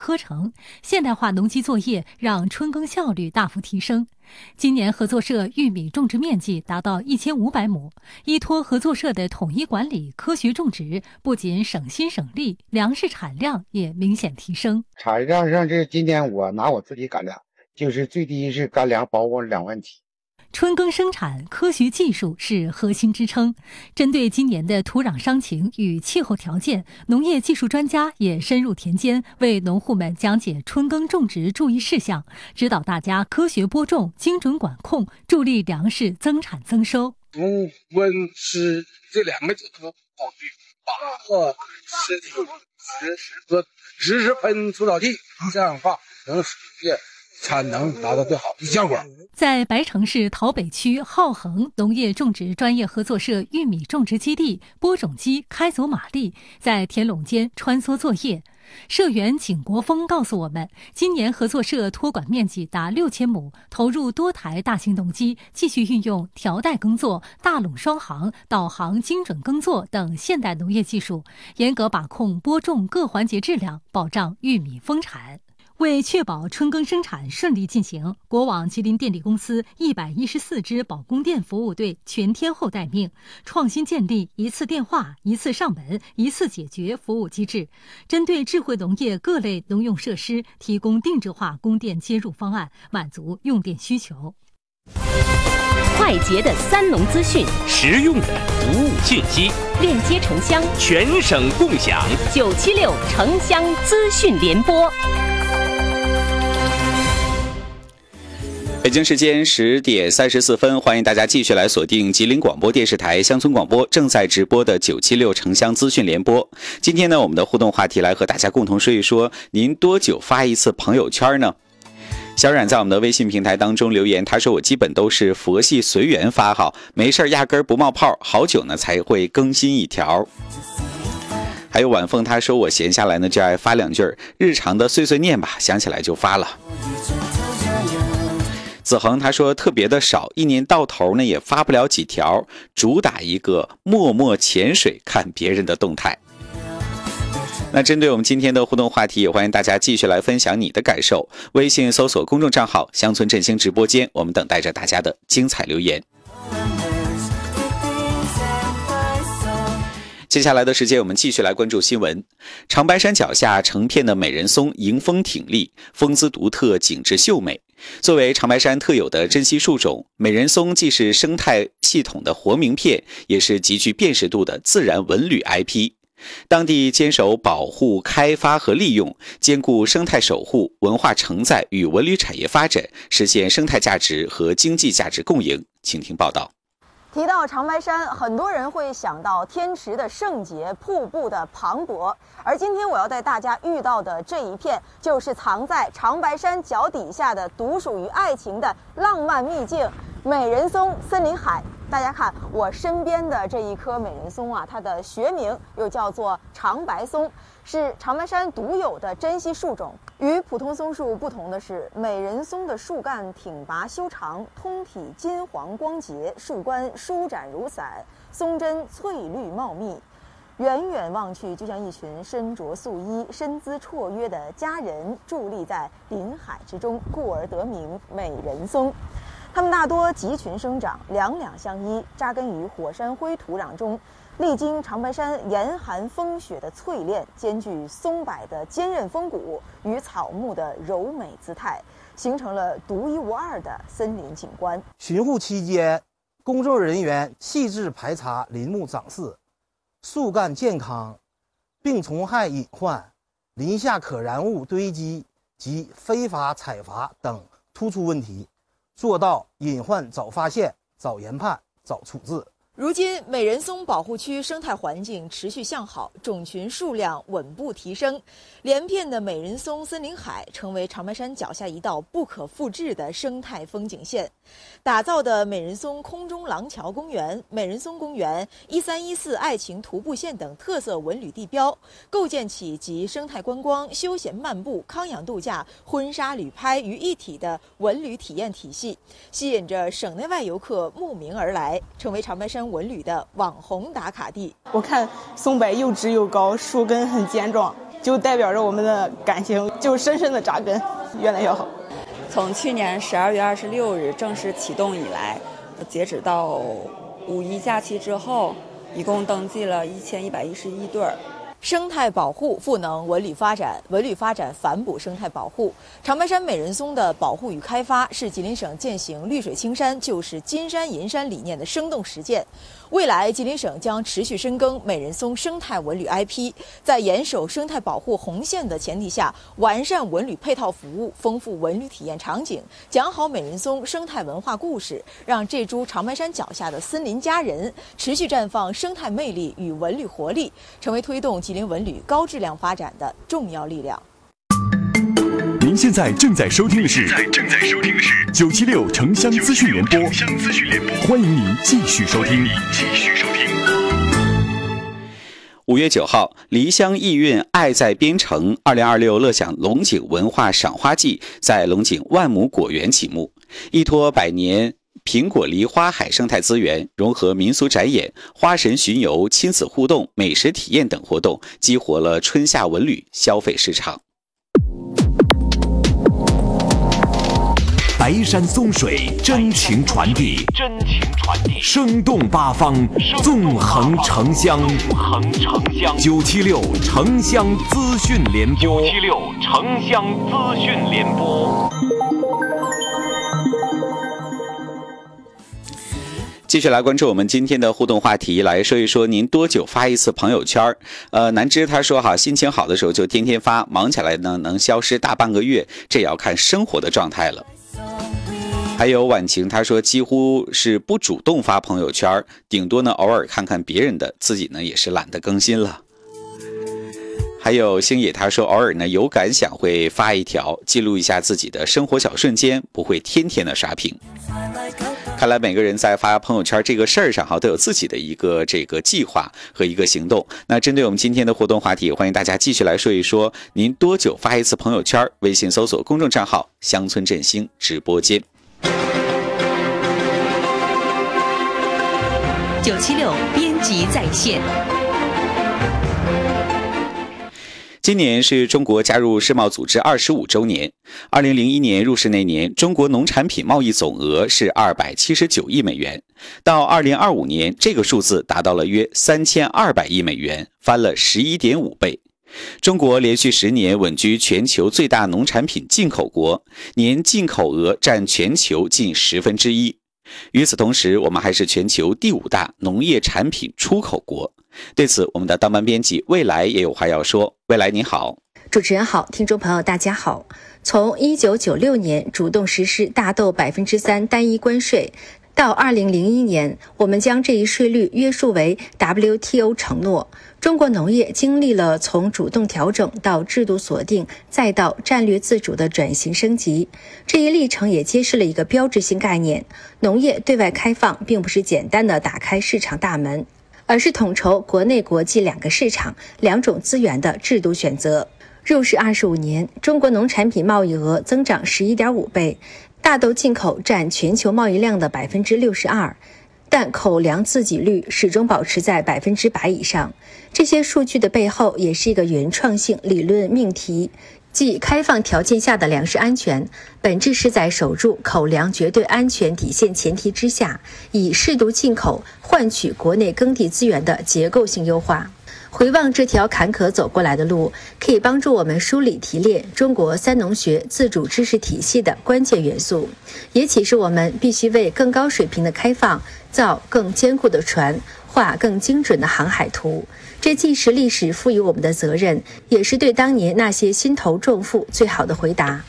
科成，现代化农机作业让春耕效率大幅提升。今年合作社玉米种植面积达到1500亩，依托合作社的统一管理、科学种植，不仅省心省力，粮食产量也明显提升。 产量上，这今年我拿我自己干粮，就是最低是干粮保我2万起。 春耕生产科学技术是核心支撑。针对今年的土壤伤情与气候条件，农业技术专家也深入田间，为农户们讲解春耕种植注意事项，指导大家科学播种、精准管控，助力粮食增产增收。 土、温、湿这2个可考虑，把握湿地和实时喷除草剂，这样的话能使产能达到最好的效果。 在白城市桃北区浩恒农业种植专业合作社玉米种植基地，播种机开走马力，在田垄间穿梭作业。社员景国峰告诉我们，今年合作社托管面积达6000亩，投入多台大型农机，继续运用条带耕作、大垄双行、导航精准耕作等现代农业技术，严格把控播种各环节质量，保障玉米丰产。为确保春耕生产顺利进行，国网吉林电力公司114支保供电服务队全天候待命，创新建立一次电话、一次上门、一次解决服务机制，针对智慧农业各类农用设施提供定制化供电接入方案，满足用电需求。 快捷的3农资讯， 实用的服务信息， 链接城乡， 全省共享。 976城乡资讯联播。 北京时间10点34分，欢迎大家继续来锁定吉林广播电视台乡村广播正在直播的976城乡资讯联播。今天呢，我们的互动话题来和大家共同说一说，您多久发一次朋友圈呢？小冉在我们的微信平台当中留言，他说我基本都是佛系随缘发号，没事压根不冒泡，好久呢才会更新一条。还有晚风，他说我闲下来呢就爱发2句日常的碎碎念吧，想起来就发了。子恒他说特别的少，一年到头呢也发不了几条，主打一个默默潜水看别人的动态。那针对我们今天的互动话题，也欢迎大家继续来分享你的感受。微信搜索公众账号乡村振兴直播间，我们等待着大家的精彩留言。接下来的时间，我们继续来关注新闻。长白山脚下成片的美人松迎风挺立，风姿独特，景致秀美。作为长白山特有的珍稀树种，美人松既是生态系统的活名片，也是极具辨识度的自然文旅 IP。当地坚守保护、开发和利用，兼顾生态守护、文化承载与文旅产业发展，实现生态价值和经济价值共赢。请听报道。 提到长白山，很多人会想到天池的圣洁、瀑布的磅礴，而今天我要带大家遇到的这一片，就是藏在长白山脚底下的独属于爱情的浪漫秘境——美人松森林海。大家看我身边的这一棵美人松啊，它的学名又叫做长白松，是长白山独有的珍稀树种。与普通松树不同的是，美人松的树干挺拔修长，通体金黄光洁，树冠舒展如伞，松针翠绿茂密。远远望去，就像一群身着素衣、身姿绰约的佳人伫立在林海之中，故而得名美人松。它们大多集群生长，两两相依，扎根于火山灰土壤中，历经长白山严寒风雪的淬炼，兼具松柏的坚韧风骨与草木的柔美姿态，形成了独一无二的森林景观。 巡护期间，工作人员细致排查林木长势、树干健康、病虫害隐患、林下可燃物堆积及非法采伐等突出问题，做到隐患早发现、早研判、早处置。 如今，美人松保护区生态环境持续向好，种群数量稳步提升，连片的美人松森林海成为长白山脚下一道不可复制的生态风景线。打造的美人松空中廊桥公园、美人松公园、1314爱情徒步线等特色文旅地标，构建起集生态观光、休闲漫步、康养度假、婚纱旅拍于一体的文旅体验体系，吸引着省内外游客慕名而来，成为长白山文旅的网红打卡地。 我看松柏又直又高，树根很坚壮， 就代表着我们的感情就深深的扎根，越来越好。 从去年12月26日正式启动以来，截止到5一假期之后，一共登记了1111对儿。 生态保护赋能文旅发展，文旅发展反哺生态保护。长白山美人松的保护与开发是吉林省践行绿水青山就是金山银山理念的生动实践。未来，吉林省将持续深耕美人松生态文旅 IP， 在严守生态保护红线的前提下，完善文旅配套服务，丰富文旅体验场景，讲好美人松生态文化故事，让这株长白山脚下的森林佳人持续绽放生态魅力与文旅活力，成为推动吉林文旅高质量发展的重要力量。 您现在正在收听的是976城乡资讯联播，欢迎您继续收听。 5月9号，梨香艺韵爱在边城2026乐享龙井文化赏花季在龙井万亩果园启幕，依托百年苹果梨花海生态资源，融合民俗展演、花神巡游、亲子互动、美食体验等活动，激活了春夏文旅消费市场。 白山松水，真情传递，生动八方，纵横城乡。976城乡资讯联播。 继续来关注我们今天的互动话题，来说一说您多久发一次朋友圈？南芝他说哈，心情好的时候就天天发，忙起来呢能消失大半个月，这也要看生活的状态了。还有婉晴他说，几乎是不主动发朋友圈，顶多呢偶尔看看别人的，自己呢也是懒得更新了。还有星野他说，偶尔呢有感想会发一条，记录一下自己的生活小瞬间，不会天天的刷屏。看来每个人在发朋友圈这个事儿上都有自己的一个计划和一个行动。那针对我们今天的活动话题，欢迎大家继续来说一说您多久发一次朋友圈？微信搜索公众账号乡村振兴直播间。 976编辑在线。 今年是中国加入世贸组织25周年。2001年入世那年，中国农产品贸易总额是279亿美元，到2025年，这个数字达到了约3200亿美元，翻了11.5倍。中国连续10年稳居全球最大农产品进口国，年进口额占全球近1/10。与此同时，我们还是全球第5大农业产品出口国。对此，我们的当班编辑未来也有话要说。未来你好。 主持人好，听众朋友大家好。从1996年主动实施大豆3%单一关税，到2001年，我们将这一税率约束为 WTO 承诺。中国农业经历了从主动调整到制度锁定，再到战略自主的转型升级。这一历程也揭示了一个标志性概念：农业对外开放并不是简单的打开市场大门，而是统筹国内国际2个市场、2种资源的制度选择。入世25年，中国农产品贸易额增长11.5倍，大豆进口占全球贸易量的62%，但口粮自给率始终保持在100%以上。这些数据的背后也是一个原创性理论命题，即开放条件下的粮食安全，本质是在守住口粮绝对安全底线前提之下，以适度进口换取国内耕地资源的结构性优化。回望这条坎坷走过来的路，可以帮助我们梳理提炼中国三农学自主知识体系的关键元素，也启示我们必须为更高水平的开放造更坚固的船，画更精准的航海图。这既是历史赋予我们的责任，也是对当年那些心头重负最好的回答。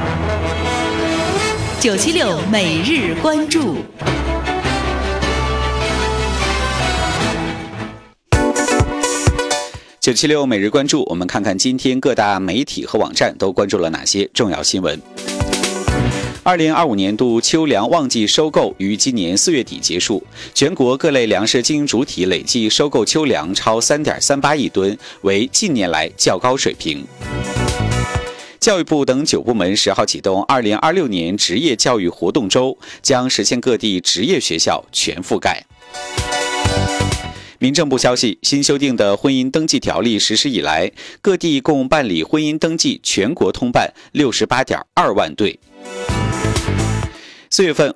976每日关注。 976每日关注，我们看看今天各大媒体和网站都关注了哪些重要新闻。2025年度秋粮旺季收购于今年4月底结束，全国各类粮食经营主体累计收购秋粮超 3.38 亿吨，为近年来较高水平。教育部等9部门10号启动2026年职业教育活动周，将实现各地职业学校全覆盖。 民政部消息，新修订的婚姻登记条例实施以来，各地共办理婚姻登记全国通办68.2万对。4月份，